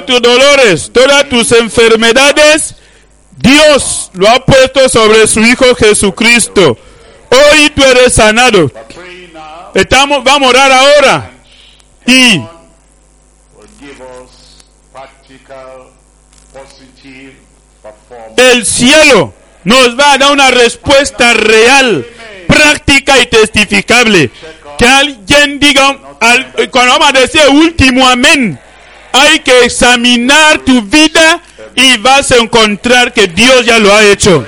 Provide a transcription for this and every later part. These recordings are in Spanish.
tus dolores, todas tus enfermedades, Dios lo ha puesto sobre su Hijo Jesucristo. Hoy tú eres sanado. Vamos a orar ahora. Y el cielo nos va a dar una respuesta real, práctica y testificable. Que alguien diga, cuando vamos a decir último amén, hay que examinar tu vida y vas a encontrar que Dios ya lo ha hecho.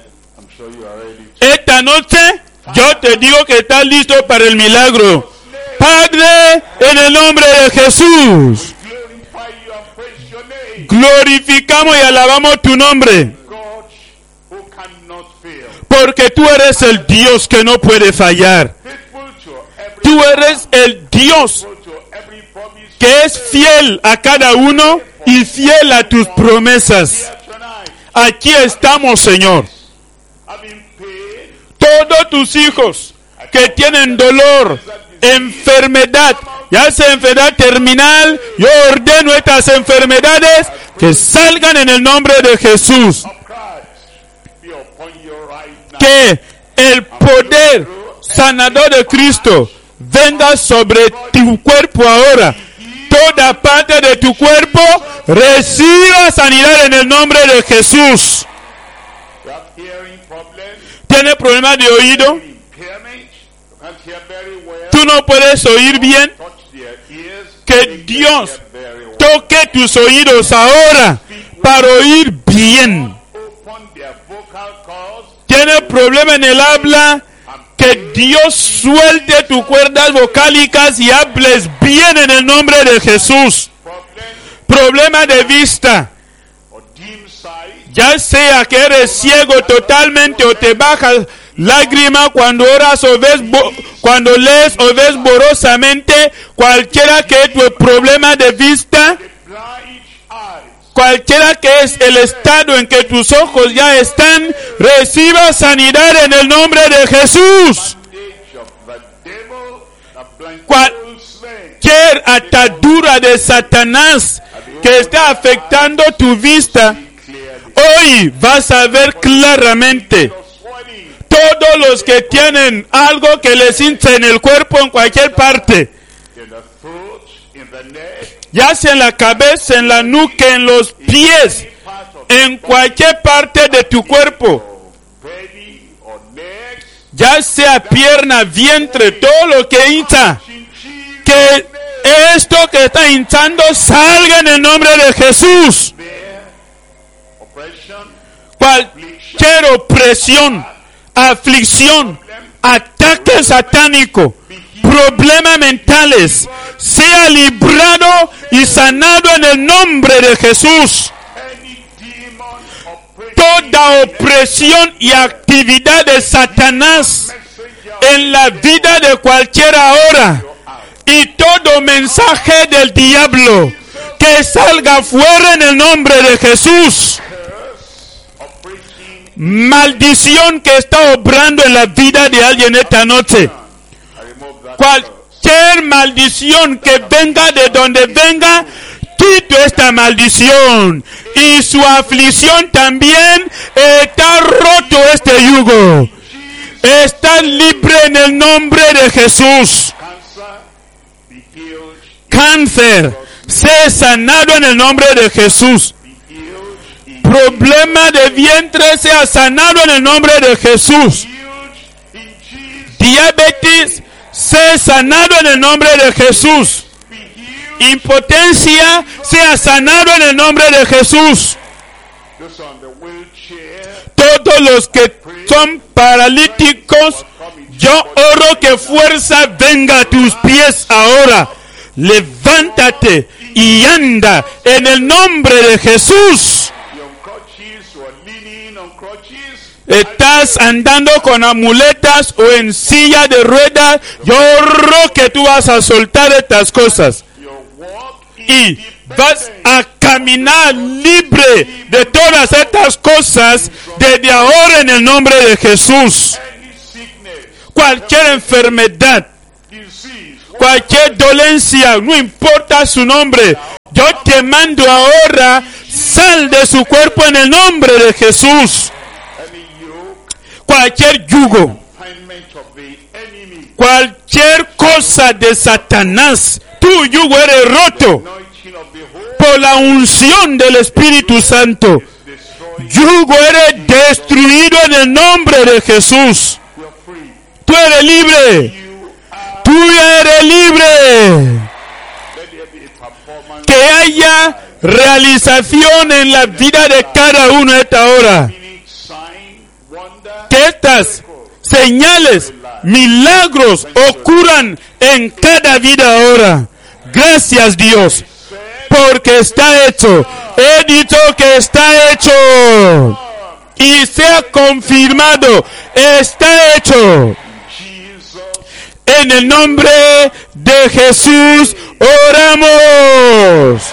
Esta noche yo te digo que estás listo para el milagro. Padre, en el nombre de Jesús, glorificamos y alabamos tu nombre, porque tú eres el Dios que no puede fallar. Tú eres el Dios que es fiel a cada uno y fiel a tus promesas. Aquí estamos, Señor. Todos tus hijos que tienen dolor, enfermedad, ya sea enfermedad terminal, yo ordeno estas enfermedades que salgan en el nombre de Jesús. Que el poder sanador de Cristo venga sobre tu cuerpo ahora. Toda parte de tu cuerpo reciba sanidad en el nombre de Jesús. ¿Tienes problemas de oído? ¿Tú no puedes oír bien? Que Dios toque tus oídos ahora para oír bien. ¿Tienes problemas en el habla? Que Dios suelte tus cuerdas vocálicas y hables bien en el nombre de Jesús. Problema de vista. Ya sea que eres ciego totalmente o te baja lágrima cuando oras o ves cuando lees o ves borrosamente, cualquiera que es tu problema de vista, cualquiera que es el estado en que tus ojos ya están, reciba sanidad en el nombre de Jesús. Cualquier atadura de Satanás que está afectando tu vista, hoy vas a ver claramente. Todos los que tienen algo que les hincha en el cuerpo, en cualquier parte, ya sea en la cabeza, en la nuca, en los pies, en cualquier parte de tu cuerpo, ya sea pierna, vientre, todo lo que hincha, que esto que está hinchando salga en el nombre de Jesús. Cualquier opresión, aflicción, ataque satánico, problemas mentales, sea librado y sanado en el nombre de Jesús. Toda opresión y actividad de Satanás en la vida de cualquiera ahora, y todo mensaje del diablo que salga fuera en el nombre de Jesús. Maldición que está obrando en la vida de alguien esta noche. Cualquier maldición que venga de donde venga, quito esta maldición. Y su aflicción también, está roto este yugo. Está libre en el nombre de Jesús. Cáncer, sé sanado en el nombre de Jesús. Problema de vientre, sea sanado en el nombre de Jesús. Diabetes, sea sanado en el nombre de Jesús. Impotencia, sea sanado en el nombre de Jesús. Todos los que son paralíticos, yo oro que fuerza venga a tus pies ahora. Levántate y anda en el nombre de Jesús. Estás andando con amuletas o en silla de ruedas, yo oro que tú vas a soltar estas cosas y vas a caminar libre de todas estas cosas desde ahora en el nombre de Jesús. Cualquier enfermedad, cualquier dolencia, no importa su nombre, Yo te mando ahora, sal de su cuerpo en el nombre de Jesús. Cualquier yugo, cualquier cosa de Satanás, tu yugo eres roto por la unción del Espíritu Santo. Yugo eres destruido en el nombre de Jesús. Tú eres libre. Tú eres libre. Que haya realización en la vida de cada uno a esta hora. Que estas señales, milagros ocurran en cada vida ahora. Gracias, Dios, porque está hecho. He dicho que está hecho y se ha confirmado. Está hecho. En el nombre de Jesús oramos.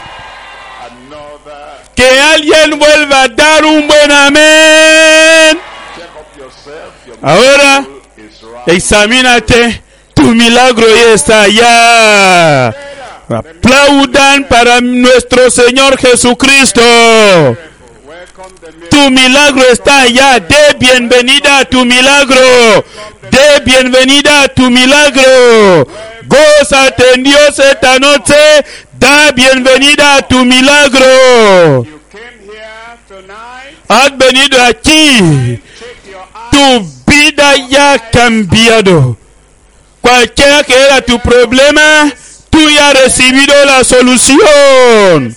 Que alguien vuelva a dar un buen amén. Ahora, examínate. Tu milagro ya está allá. Aplaudan para nuestro Señor Jesucristo. Tu milagro está allá. De bienvenida a tu milagro. De bienvenida a tu milagro. Gózate en Dios esta noche. Da bienvenida a tu milagro. Has venido aquí. Tu vida ya ha cambiado. Cualquiera que era tu problema, tú ya has recibido la solución.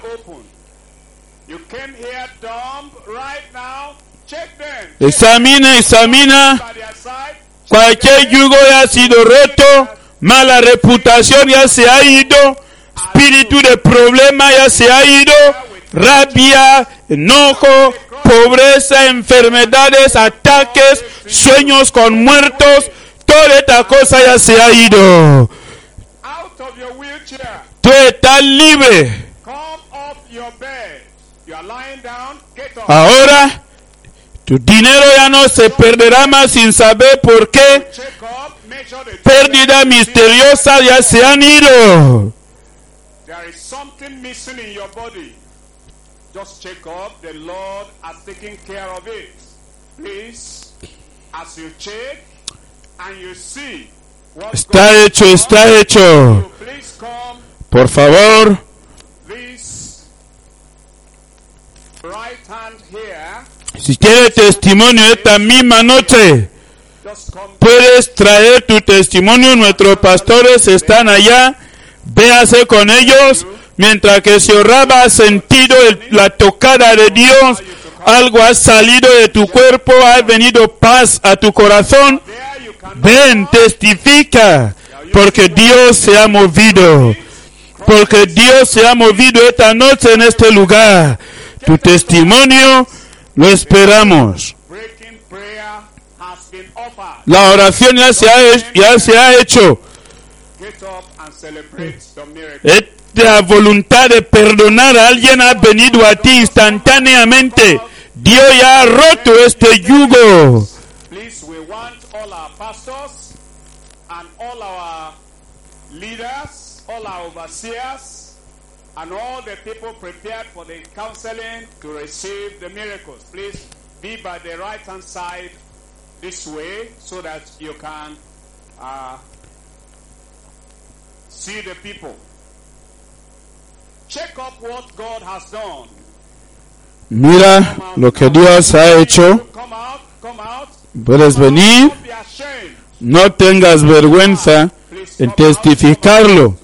Examina. Cualquier yugo ya ha sido roto. Mala reputación ya se ha ido. Espíritu de problema ya se ha ido. Rabia, enojo, pobreza, enfermedades, ataques, sueños con muertos. Toda esta cosa ya se ha ido. Tú estás libre. Ahora, tu dinero ya no se perderá más sin saber por qué. Pérdidas misteriosas ya se han ido. Just check up. The Lord has taken care of it. Please, as you check and you see what está hecho, está hecho. Please come. Por favor. This right hand here. Si quieres testimonio esta misma noche, puedes traer tu testimonio. Nuestros pastores están allá. Véase con ellos. Mientras que se oraba, has sentido la tocada de Dios. Algo ha salido de tu cuerpo. Ha venido paz a tu corazón. Ven, testifica. Porque Dios se ha movido. Porque Dios se ha movido esta noche en este lugar. Tu testimonio lo esperamos. La oración ya se ha hecho. La voluntad de perdonar a alguien ha venido a ti instantáneamente. Dios ya ha roto este yugo. Please, we want all our pastors and all our leaders, all our overseers, and all the people prepared for the counseling to receive the miracles. Please be by the right hand side this way so that you can see the people. Check up what God has done. Mira lo que Dios ha hecho. Puedes venir. No tengas vergüenza en testificarlo.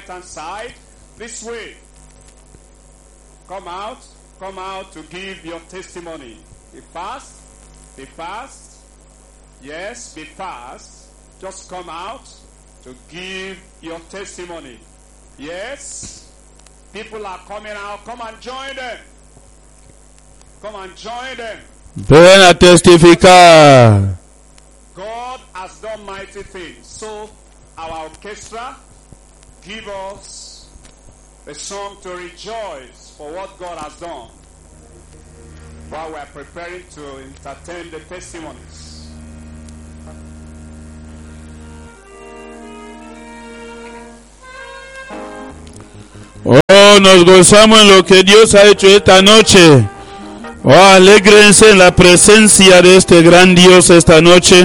Come out to give your testimony. Be fast. Be fast. Yes, be fast. Just come out to give your testimony. Yes. People are coming out. Come and join them. Come and join them. Ven a testificar. God has done mighty things. So, our orchestra, give us a song to rejoice for what God has done while we are preparing to entertain the testimonies. Oh. nos gozamos en lo que Dios ha hecho esta noche. Oh, alégrense en la presencia de este gran Dios esta noche.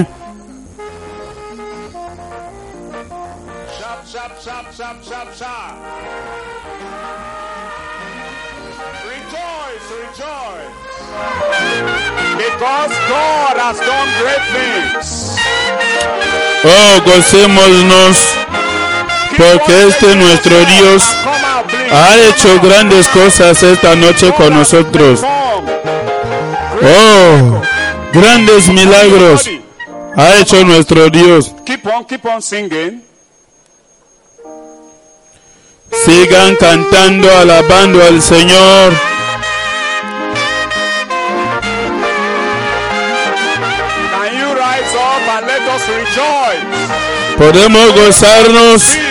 Because God has done great things. Oh, gocémonos, porque este nuestro Dios ha hecho grandes cosas esta noche con nosotros. Oh, grandes milagros ha hecho nuestro Dios. Keep on singing. Sigan cantando, alabando al Señor. Can you rise up and let us rejoice? Podemos gozarnos